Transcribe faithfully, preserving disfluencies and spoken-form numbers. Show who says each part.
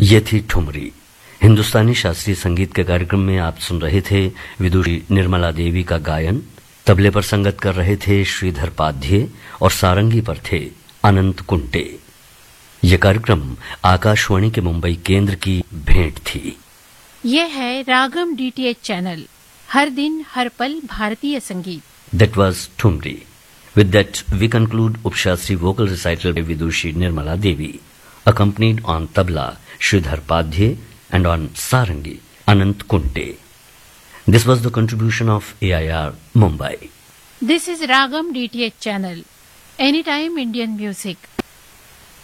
Speaker 1: ये थी ठुमरी। हिंदुस्तानी शास्त्रीय संगीत के कार्यक्रम में आप सुन रहे थे विदुषी निर्मला देवी का गायन। तबले पर संगत कर रहे थे श्रीधर पाध्ये और सारंगी पर थे अनंत कुंटे। ये कार्यक्रम आकाशवाणी के मुंबई केंद्र की भेंट थी।
Speaker 2: ये है रागम डीटीएच चैनल, हर दिन हर पल भारतीय संगीत।
Speaker 1: That was Thumri. With that, we conclude Upshastri vocal recital by Vidushi Nirmala Devi, accompanied on tabla Sridhar Padhye and on sarangi Anant Kunte. This was the contribution of A I R Mumbai.
Speaker 2: This is Ragam D T H channel, anytime Indian music.